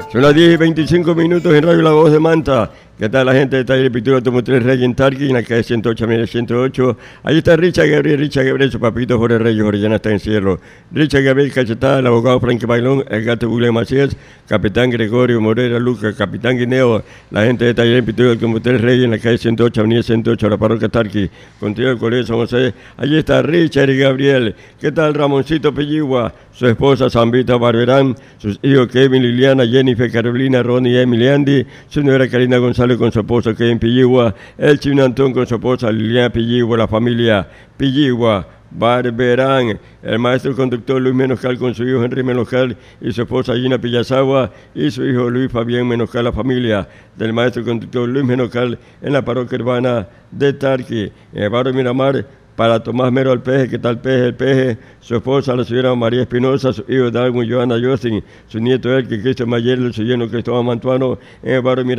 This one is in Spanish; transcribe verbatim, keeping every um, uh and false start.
Son las diez y veinticinco minutos en Radio La Voz de Manta. ¿Qué tal la gente de Taller Pintura Automotriz Rey en Tarqui, en la calle ciento ocho, ciento ocho? Ahí está Richard Gabriel, Richard Gabriel, su papito Jorge Reyes, Orellana está en cielo. Richard Gabriel Cachetada, el abogado Frankie Bailón, el gato William Macías, capitán Gregorio Morera Lucas, capitán Guineo, la gente de Taller Pintura Automotriz Rey en la calle ciento ocho, avenida ciento ocho, la parroquia Tarqui, contigo el colegio San José. Allí está Richard y Gabriel. ¿Qué tal Ramoncito Pelligua? Su esposa Zambita Barberán, sus hijos Kevin, Liliana, Jennifer, Carolina, Ronnie, Emily, Andy, su nuera Karina González con su esposo Kevin Pelligua, el Chino Antón con su esposa Liliana Pelligua, la familia Pelligua Barberán, el maestro conductor Luis Menoscal con su hijo Henry Menoscal y su esposa Gina Pillazagua y su hijo Luis Fabián Menoscal, la familia del maestro conductor Luis Menoscal en la parroquia urbana de Tarqui. En el barrio Miramar, para Tomás Mero el Peje, ¿qué tal Peje? El Peje, su esposa la señora María Espinosa, su hijo Darwin Joana Yostin, su nieto Elke, Cristian Mayer, su yerno Cristóbal Mantuano, en el barrio Miramar.